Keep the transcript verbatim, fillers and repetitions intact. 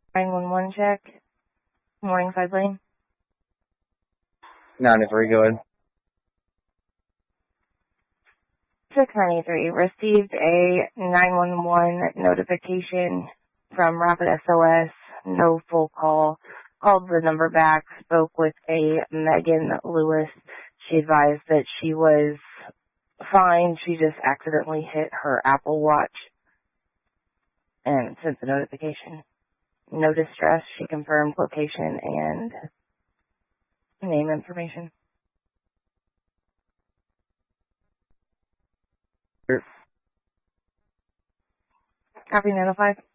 nine one one check. Morningside Lane. ninety-three, go ahead. six ninety-three, received a nine one one notification from Rapid S O S, no full call. Called the number back, spoke with a Megan Lewis. She advised that she was fine. She just accidentally hit her Apple Watch and sent the notification. No distress. She confirmed location and name information. Sure. Copy nine oh five.